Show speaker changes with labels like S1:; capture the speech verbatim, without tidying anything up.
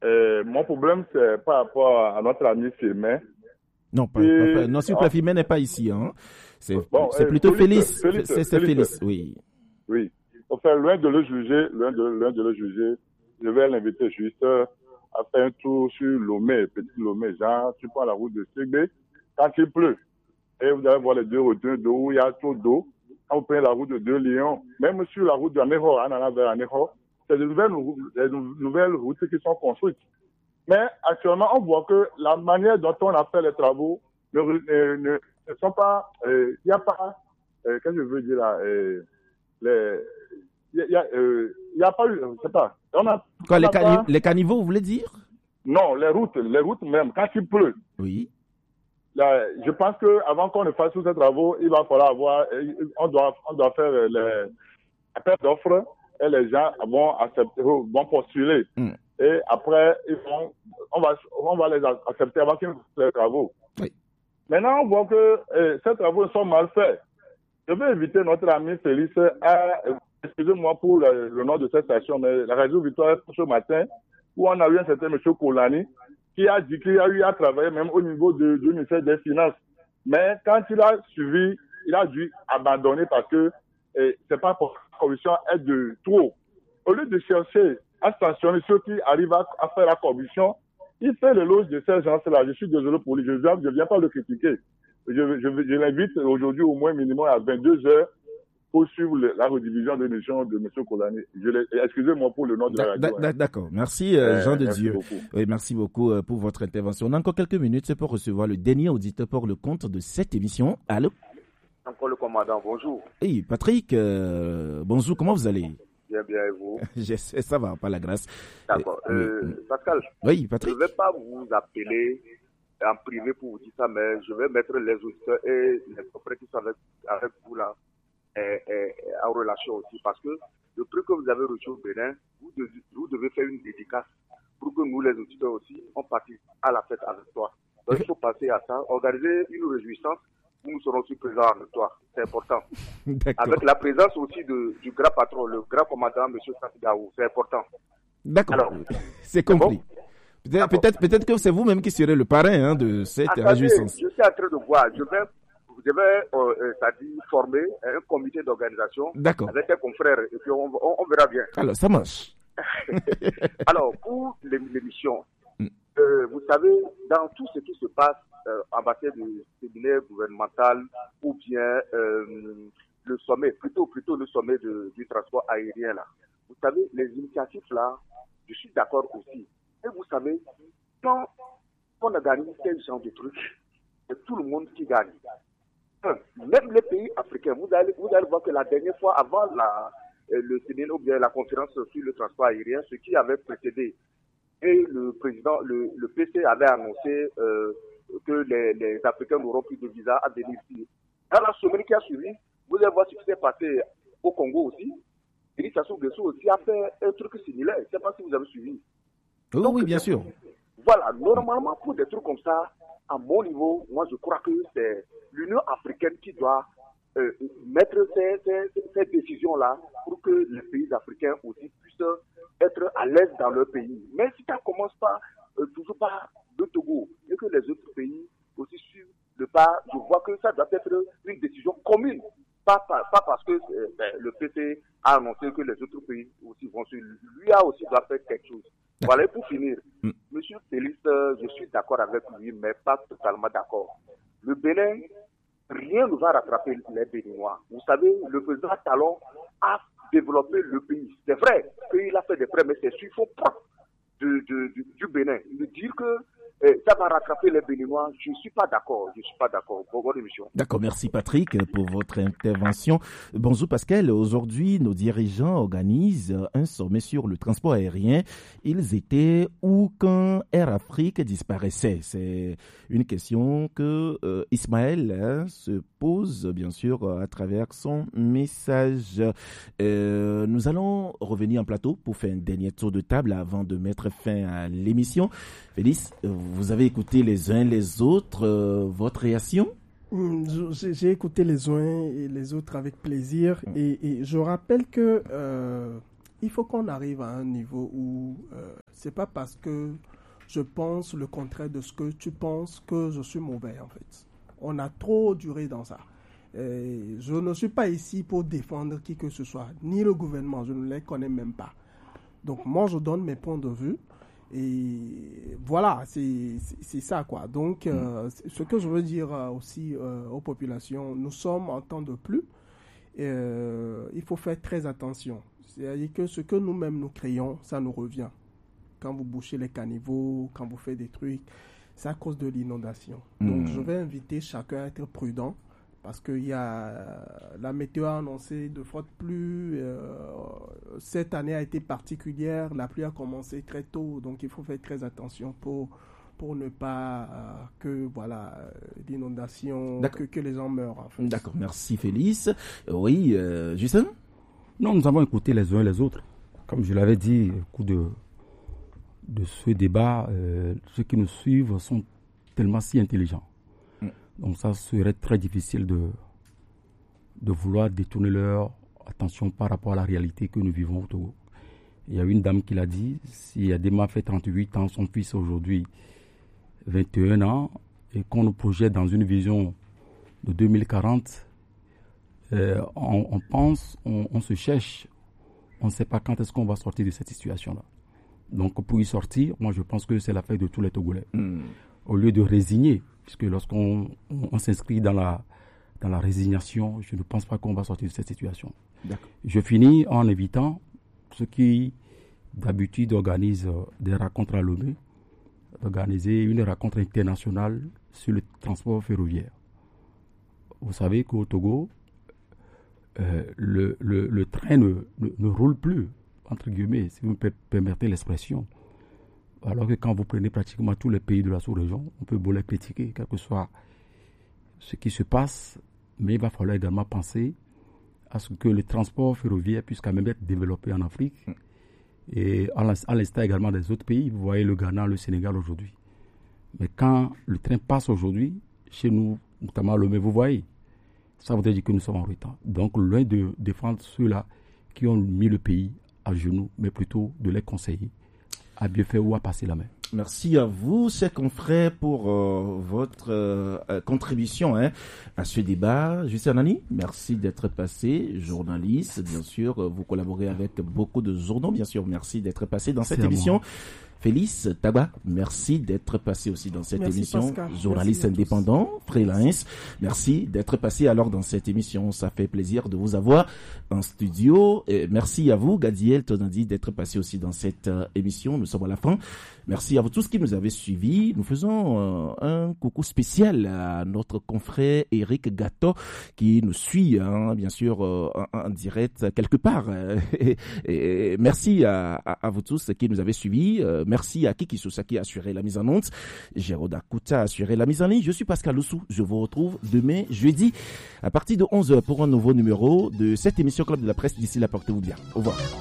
S1: Euh, mon problème, c'est par rapport à notre ami Firmin.
S2: Non, pas,
S1: Et,
S2: pas, non, s'il vous plaît, Firmin n'est pas ici. Hein. C'est,
S1: bon,
S2: c'est
S1: euh,
S2: plutôt
S1: Félix,
S2: Félix.
S1: Félix,
S2: c'est c'est
S1: Félix.
S2: Félix, oui.
S1: Oui. Enfin, loin de le juger, loin de, loin de le juger, je vais l'inviter juste à faire un tour sur Lomé, petit Lomé. Genre, tu prends la route de Ségbé, quand il pleut, et vous allez voir les deux routes d'eau où il y a trop d'eau. Quand vous prenez la route de Deux Lions, même sur la route de Aného, en allant vers Aného, c'est de nouvelles, des nouvelles routes qui sont construites. Mais actuellement, on voit que la manière dont on a fait les travaux ne, ne, ne, ne sont pas, il euh, n'y a pas, euh, qu'est-ce que je veux dire là, euh, les, il y a, euh, y a pas eu, je sais pas. On a,
S2: Quoi,
S1: on
S2: les,
S1: a
S2: cani-
S1: pas,
S2: les caniveaux, vous voulez dire?
S1: Non, les routes, les routes même, quand il pleut.
S2: Oui.
S1: Là, je pense que avant qu'on ne fasse tous ces travaux, il va falloir avoir, on doit, on doit faire les appels d'offres et les gens vont accepter, vont postuler. Mm. Et après, ils vont, on va, on va les accepter avant qu'ils fassent les travaux.
S2: Oui.
S1: Maintenant, on voit que eh, ces travaux sont mal faits. Je vais inviter notre ami Félix à, excusez-moi pour le, le nom de cette station, mais la radio Victoire ce matin, où on a eu un certain M. Kolani, qui a dit qu'il a eu à travailler même au niveau de, du ministère des Finances. Mais quand il a suivi, il a dû abandonner parce que eh, c'est pas pour la corruption est de trop. Au lieu de chercher à sanctionner ceux qui arrivent à, à faire la corruption, il fait l'éloge de ces gens-là. Je suis désolé pour lui, je ne viens pas le critiquer. Je, je, je l'invite aujourd'hui au moins minimum à vingt-deux heures pour suivre le, la redivision de l'émission de M. Kolani. Excusez-moi pour le nom de la radio.
S2: Hein. D'accord. Merci, euh, Jean de merci Dieu. Beaucoup. Oui, merci beaucoup euh, pour votre intervention. On a encore quelques minutes c'est pour recevoir le dernier auditeur pour le compte de cette émission. Allô?
S3: Encore le commandant, bonjour.
S2: Oui, Patrick, euh, bonjour, comment vous allez?
S3: Bien, bien, et vous?
S2: Je sais, ça va, pas la grâce.
S3: D'accord. Euh, oui. Pascal,
S2: oui, Patrick.
S3: Je ne vais pas vous appeler en privé pour vous dire ça, mais je vais mettre les auditeurs et les confrères qui sont avec, avec vous là et, et, en relation aussi, parce que le prix que vous avez reçu au Bénin, vous devez, vous devez faire une dédicace pour que nous, les auditeurs aussi, on participe à la fête avec toi. Donc, il faut passer à ça, organiser une réjouissance où nous serons aussi présents avec toi. C'est important. Avec la présence aussi de, du grand patron, le grand commandant, M. Santigaou. C'est important.
S2: D'accord. Alors, c'est compris. Bon? Peut-être, peut-être, peut-être que c'est vous-même qui serez le parrain hein, de cette Attendez, réjouissance.
S3: Je suis en train de voir. Je vais, je vais euh, c'est-à-dire former un comité d'organisation
S2: D'accord.
S3: avec tes confrères et puis on, on, on verra bien.
S2: Alors, ça marche.
S3: Alors, pour l'émission, mm. euh, vous savez, dans tout ce qui se passe euh, en matière de séminaire gouvernemental ou bien euh, le sommet, plutôt, plutôt le sommet de, du transport aérien là, vous savez, les initiatives là, je suis d'accord aussi. Et vous savez, quand on organise quel genre de trucs, c'est tout le monde qui gagne. Même les pays africains, vous allez, vous allez voir que la dernière fois, avant la, le séminaire ou bien la conférence sur le transport aérien, ce qui avait précédé, et le président, le, le P C avait annoncé euh, que les, les Africains n'auront plus de visa à venir ici. Dans la semaine qui a suivi, vous allez voir ce qui s'est passé au Congo aussi. Denis Sassou Nguesso aussi a fait un truc similaire. Je ne sais pas si vous avez suivi.
S2: Oui, Donc, oui, bien sûr.
S3: Voilà, normalement, pour des trucs comme ça, à mon niveau, moi, je crois que c'est l'Union africaine qui doit euh, mettre ces, ces, ces décisions-là pour que les pays africains aussi puissent être à l'aise dans leur pays. Mais si ça ne commence pas, euh, toujours pas de Togo, et que les autres pays aussi suivent le pas, je vois que ça doit être une décision commune. Pas, pas, pas parce que euh, ben, le P C a annoncé que les autres pays aussi vont suivre. Lui a aussi doit faire quelque chose. Voilà, et pour finir, mm. Monsieur Félix, euh, je suis d'accord avec lui, mais pas totalement d'accord. Le Bénin, rien ne va rattraper les Béninois. Vous savez, le président Talon a développé le pays. C'est vrai qu'il a fait des prêts, mais c'est sur fond propre de, de, de, du Bénin. De dire que eh, ça va rattraper les Béninois, je ne suis pas d'accord. Je ne suis pas d'accord. Pour votre émission.
S2: D'accord, merci Patrick pour votre intervention. Bonjour Pascal. Aujourd'hui, nos dirigeants organisent un sommet sur le transport aérien. Ils étaient où quand Air Afrique disparaissait? C'est une question que euh, Ismaël hein, se pose, bien sûr, à travers son message. Euh, nous allons revenir en plateau pour faire un dernier tour de table avant de mettre fin à l'émission. Félix, vous avez écouté les uns les autres. Euh, votre réaction?
S4: J'ai écouté les uns et les autres avec plaisir. Mmh. Et, et je rappelle que euh, il faut qu'on arrive à un niveau où euh, C'est pas parce que je pense le contraire de ce que tu penses que je suis mauvais, en fait. On a trop duré dans ça. Et je ne suis pas ici pour défendre qui que ce soit, ni le gouvernement, je ne les connais même pas. Donc moi, je donne mes points de vue. Et voilà, c'est, c'est, c'est ça, quoi. Donc, euh, ce que je veux dire euh, aussi euh, aux populations, nous sommes en temps de pluie. Euh, il faut faire très attention. C'est-à-dire que ce que nous-mêmes nous créons, ça nous revient. Quand vous bouchez les caniveaux, quand vous faites des trucs, c'est à cause de l'inondation. Mmh. Donc, je vais inviter chacun à être prudent parce que y a, la météo a annoncé de fortes pluies. Euh, cette année a été particulière. La pluie a commencé très tôt. Donc, il faut faire très attention pour, pour ne pas euh, que voilà, l'inondation, que, que les gens meurent. En fait.
S2: D'accord, merci Félix. Oui, euh, Justin?
S5: Non, nous avons écouté les uns et les autres. Comme je l'avais dit au cours de, de ce débat, euh, ceux qui nous suivent sont tellement si intelligents. Mm. Donc ça serait très difficile de, de vouloir détourner leur attention par rapport à la réalité que nous vivons au Togo. Il y a une dame qui l'a dit, si Adema fait trente-huit ans, son fils aujourd'hui vingt et un ans, et qu'on nous projette dans une vision de deux mille quarante, euh, on, on pense, on, on se cherche, on ne sait pas quand est-ce qu'on va sortir de cette situation-là. Donc pour y sortir, moi je pense que c'est l'affaire de tous les Togolais. Mmh. Au lieu de résigner, puisque lorsqu'on on, on s'inscrit dans la, dans la résignation, je ne pense pas qu'on va sortir de cette situation. D'accord. Je finis en invitant ceux qui d'habitude organisent des rencontres à Lomé, d'organiser une rencontre internationale sur le transport ferroviaire. Vous savez qu'au Togo, euh, le, le, le train ne, ne, ne roule plus, entre guillemets, si vous me permettez l'expression. Alors que quand vous prenez pratiquement tous les pays de la sous-région, on peut beau les critiquer, quel que soit ce qui se passe, mais il va falloir également penser à ce que le transport ferroviaire puisse quand même être développé en Afrique. Et à l'instar également des autres pays, vous voyez le Ghana, le Sénégal aujourd'hui. Mais quand le train passe aujourd'hui, chez nous, notamment à Lomé, vous voyez, ça voudrait dire que nous sommes en retard. Donc, loin de défendre ceux-là qui ont mis le pays à genoux, mais plutôt de les conseiller à bien faire ou à passer la main.
S2: Merci à vous, chers confrères, pour euh, votre euh, contribution hein, à ce débat. Justin Nani, merci d'être passé, journaliste, bien sûr. Vous collaborez avec beaucoup de journaux, bien sûr. Merci d'être passé dans cette C'est émission. Félix Tagba, merci d'être passé aussi dans cette merci émission. Pascal. Journaliste merci indépendant, freelance. Merci d'être passé alors dans cette émission. Ça fait plaisir de vous avoir en studio. Et merci à vous, Gadiel Tonandi, d'être passé aussi dans cette euh, émission. Nous sommes à la fin. Merci à vous tous qui nous avez suivis. Nous faisons euh, un coucou spécial à notre confrère Eric Gato qui nous suit, hein, bien sûr, euh, en, en direct quelque part. et, et merci à, à, à vous tous qui nous avez suivis. Euh, Merci à Kiki Sousa qui a assuré la mise en onde. Jérôme Kouta a assuré la mise en ligne. Je suis Pascal Oussou. Je vous retrouve demain, jeudi, à partir de onze heures pour un nouveau numéro de cette émission Club de la Presse. D'ici là, portez-vous bien. Au revoir.